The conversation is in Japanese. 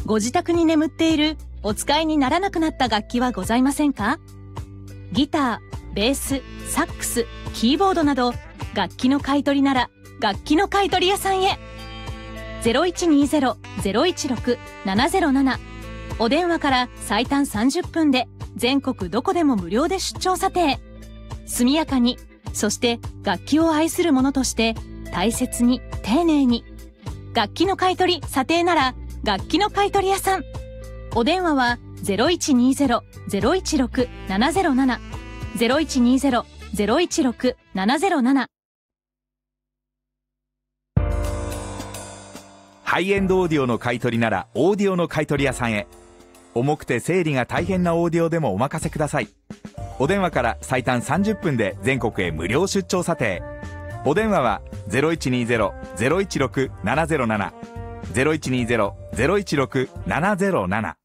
ご自宅に眠っているお使いにならなくなった楽器はございませんか？ギター、ベース、サックス、キーボードなど楽器の買い取りなら楽器の買い取り屋さんへ。0120-016-707 お電話から最短30分で全国どこでも無料で出張査定。速やかに、そして楽器を愛する者として大切に丁寧に。楽器の買い取り査定なら楽器の買い取り屋さん。お電話は 0120-016-707 0120-016-707。 ハイエンドオーディオの買い取りならオーディオの買い取り屋さんへ。重くて整理が大変なオーディオでもお任せください。お電話から最短30分で全国へ無料出張査定。お電話は 0120-016-707 0120-016-707